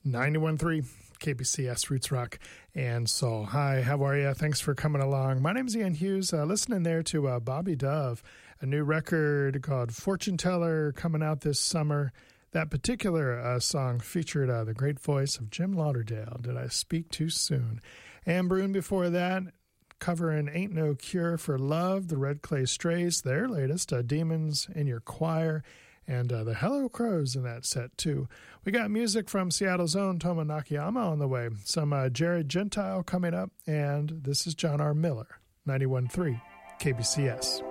91.3 KBCS Roots Rock and Soul. Hi, how are you? Thanks for coming along. My name is Ian Hughes. Listening there to Bobby Dove, a new record called Fortune Teller coming out this summer. That particular song featured the great voice of Jim Lauderdale. Did I speak too soon? Ann Brune before that, covering Ain't No Cure for Love, the Red Clay Strays, their latest, Demons in Your Choir, and the Hello Crows in that set, too. We got music from Seattle's own Toma Nakayama on the way, some Jared Gentile coming up, and this is John R. Miller, 91.3 KBCS.